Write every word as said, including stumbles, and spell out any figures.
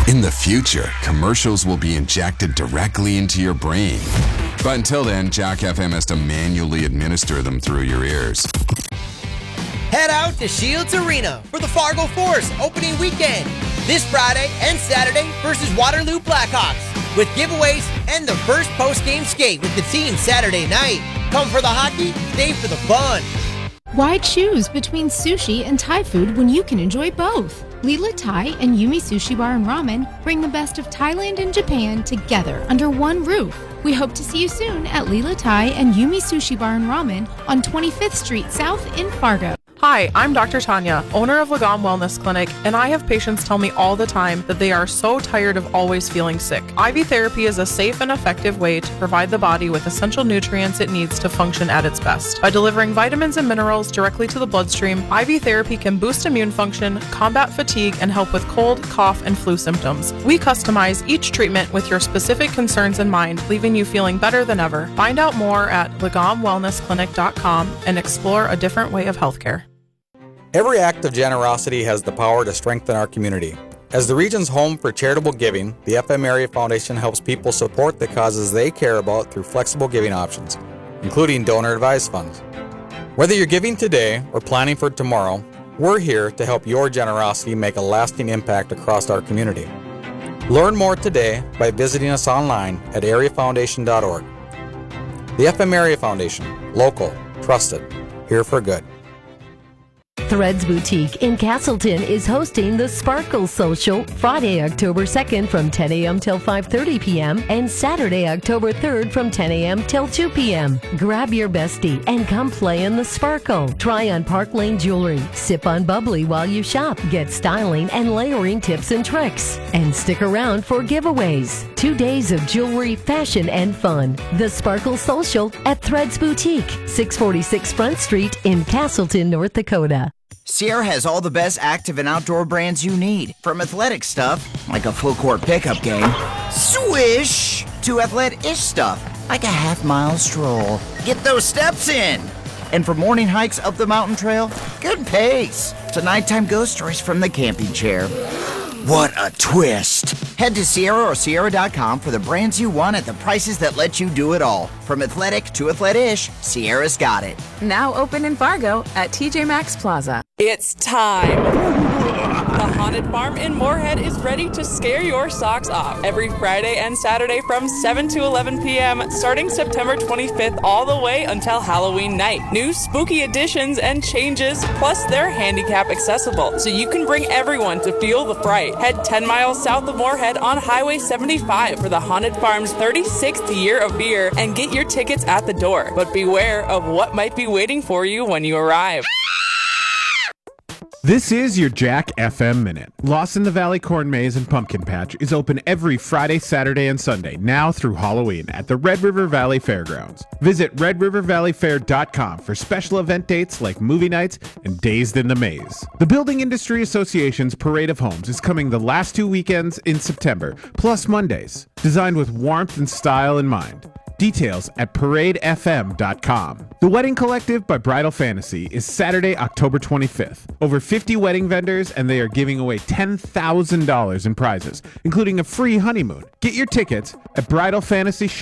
In the future, commercials will be injected directly into your brain. But until then, Jack F M has to manually administer them through your ears. Head out to Shields Arena for the Fargo Force opening weekend this Friday and Saturday versus Waterloo Blackhawks with giveaways and the first post-game skate with the team Saturday night. Come for the hockey, stay for the fun. Why choose between sushi and Thai food when you can enjoy both? Leela Thai and Yumi Sushi Bar and Ramen bring the best of Thailand and Japan together under one roof. We hope to see you soon at Leela Thai and Yumi Sushi Bar and Ramen on twenty-fifth Street South in Fargo. Hi, I'm Doctor Tanya, owner of Lagom Wellness Clinic, and I have patients tell me all the time that they are so tired of always feeling sick. I V therapy is a safe and effective way to provide the body with essential nutrients it needs to function at its best. By delivering vitamins and minerals directly to the bloodstream, I V therapy can boost immune function, combat fatigue, and help with cold, cough, and flu symptoms. We customize each treatment with your specific concerns in mind, leaving you feeling better than ever. Find out more at lagom wellness clinic dot com and explore a different way of healthcare. Every act of generosity has the power to strengthen our community. As the region's home for charitable giving, the F M Area Foundation helps people support the causes they care about through flexible giving options, including donor-advised funds. Whether you're giving today or planning for tomorrow, we're here to help your generosity make a lasting impact across our community. Learn more today by visiting us online at area foundation dot org. The F M Area Foundation, local, trusted, here for good. Threads Boutique in Castleton is hosting the Sparkle Social Friday, October second from ten a.m. till five thirty p.m. and Saturday, October third from ten a.m. till two p.m. Grab your bestie and come play in the Sparkle. Try on Park Lane jewelry, sip on bubbly while you shop, get styling and layering tips and tricks, and stick around for giveaways. Two days of jewelry, fashion, and fun. The Sparkle Social at Threads Boutique, six forty-six Front Street in Castleton, North Dakota. Sierra has all the best active and outdoor brands you need. From athletic stuff, like a full court pickup game, swish, to athletic-ish stuff, like a half mile stroll. Get those steps in. And for morning hikes up the mountain trail, good pace. To nighttime ghost stories from the camping chair. What a twist. Head to Sierra or Sierra dot com for the brands you want at the prices that let you do it all. From athletic to athletic-ish, Sierra's got it. Now open in Fargo at T J Maxx Plaza. It's time. The Haunted Farm in Moorhead is ready to scare your socks off every Friday and Saturday from seven to eleven p.m. starting September twenty-fifth all the way until Halloween night. New spooky additions and changes, plus they're handicap accessible, so you can bring everyone to feel the fright. Head ten miles south of Moorhead on Highway seventy-five for the Haunted Farm's thirty-sixth year of beer and get your tickets at the door. But beware of what might be waiting for you when you arrive. This is your Jack F M Minute. Lost in the Valley Corn Maze and Pumpkin Patch is open every Friday, Saturday, and Sunday, now through Halloween at the Red River Valley Fairgrounds. Visit red river valley fair dot com for special event dates like movie nights and Dazed in the Maze. The Building Industry Association's Parade of Homes is coming the last two weekends in September, plus Mondays, designed with warmth and style in mind. Details at parade f m dot com. The Wedding Collective by Bridal Fantasy is Saturday, October twenty-fifth. Over fifty wedding vendors, and they are giving away ten thousand dollars in prizes, including a free honeymoon. Get your tickets at Bridal Fantasy